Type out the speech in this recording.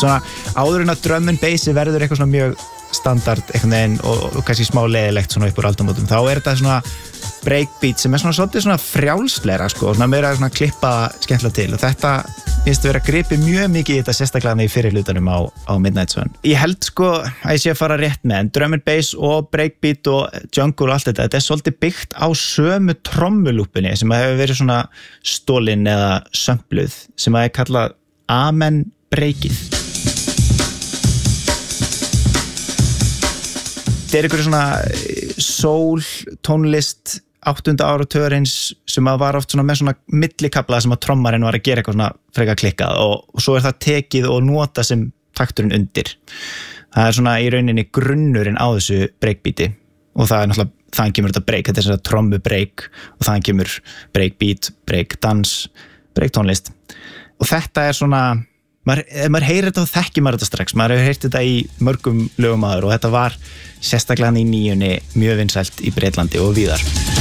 svona áður en að drum and bassi verður eitthvað svona mjög standard einhvern veginn og kannski smá leiðilegt svona upp úr aldamótum, þá þetta svona breakbeat sem svona svolítið svona frjálslegra sko, svona meira svona klippa skemmtilega til og þetta finnst vera gripið mjög mikið í þetta sérstaklega í fyrir hlutanum á Midnight Sun. Ég held sko að ég sé að fara rétt með en drum and bass og breakbeat og jungle og allt þetta svolítið byggt á sömu trommulúpunni sem hefur verið svona stólin eða sömpluð sem kallað Amen breakið. Þetta einhverju svona soul tónlist 8. áratugurins sem var oft svona með svona millikafla sem að trommarinn var að gera eitthvað svona frekar klikkað og svo það tekið og nota sem takturinn undir. Það svona í rauninni grunnurinn á þessu breakbeati og það náttúrulega þaðan kemur þetta break, þetta svona trommu break og þaðan kemur breakbeat, breakdans, breaktónlist og þetta svona maður heyrir þetta og þekkir maður þetta strax maður hefur heyrt þetta í mörgum lögum áður og þetta var sérstaklega í 9 mjög vinsælt í Bretlandi og víðar